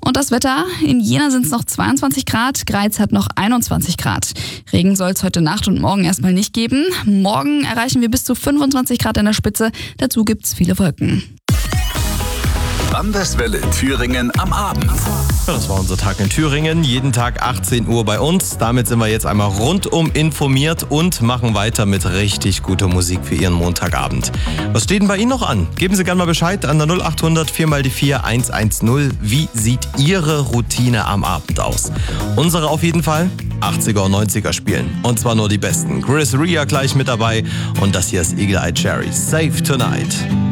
Und das Wetter, in Jena sind es noch 22 Grad, Greiz hat noch 21 Grad. Regen soll es heute Nacht und morgen erstmal nicht geben. Morgen erreichen wir bis zu 25 Grad an der Spitze, dazu gibt's viele Wolken. Landeswelle Thüringen am Abend. Ja, das war unser Tag in Thüringen. Jeden Tag 18 Uhr bei uns. Damit sind wir jetzt einmal rundum informiert und machen weiter mit richtig guter Musik für Ihren Montagabend. Was steht denn bei Ihnen noch an? Geben Sie gerne mal Bescheid an der 0800 4x4 110. Wie sieht Ihre Routine am Abend aus? Unsere auf jeden Fall 80er und 90er spielen. Und zwar nur die besten. Chris Rea gleich mit dabei. Und das hier ist Eagle Eye Cherry. Save Tonight.